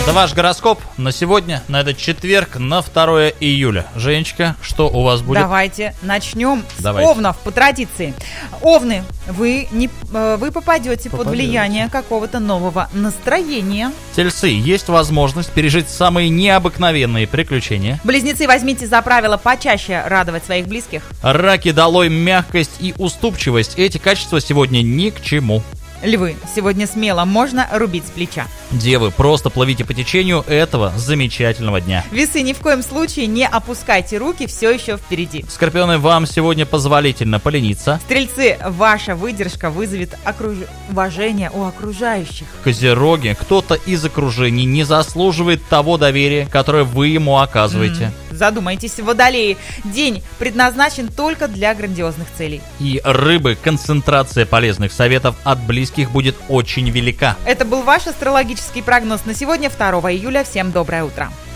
Это ваш гороскоп на сегодня, на этот четверг, на 2 июля. Женечка, что у вас будет? Давайте начнем с овнов по традиции. Овны, вы попадете под влияние какого-то нового настроения. Тельцы, есть возможность пережить самые необыкновенные приключения. Близнецы, возьмите за правило почаще радовать своих близких. Раки, долой мягкость и уступчивость. Эти качества сегодня ни к чему. Львы, сегодня смело можно рубить с плеча. Девы, просто плывите по течению этого замечательного дня. Весы, ни в коем случае не опускайте руки, все еще впереди. Скорпионы, вам сегодня позволительно полениться. Стрельцы, ваша выдержка вызовет уважение у окружающих. Козероги, кто-то из окружений не заслуживает того доверия, которое вы ему оказываете. Задумайтесь, водолеи, день предназначен только для грандиозных целей. И рыбы, концентрация полезных советов от близких будет очень велика. Это был ваш астрологический прогноз на сегодня, 2 июля. Всем доброе утро.